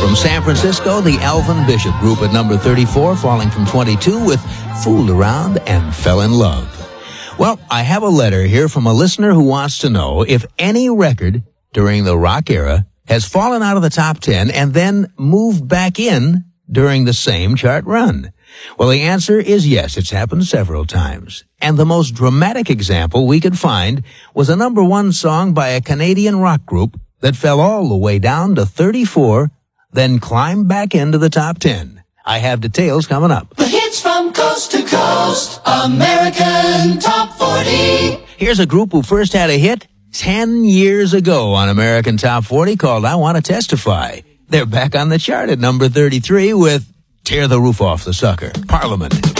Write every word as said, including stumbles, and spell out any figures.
From San Francisco, the Alvin Bishop Group at number thirty-four, falling from twenty-two with Fooled Around and Fell in Love. Well, I have a letter here from a listener who wants to know if any record during the rock era has fallen out of the top ten and then moved back in during the same chart run. Well, the answer is yes. It's happened several times. And the most dramatic example we could find was a number one song by a Canadian rock group that fell all the way down to thirty-four, then climbed back into the top ten. I have details coming up. The hits from coast to coast, American Top forty. Here's a group who first had a hit ten years ago on American Top forty called I Want to Testify. They're back on the chart at number thirty-three with Tear the Roof Off the Sucker, Parliament.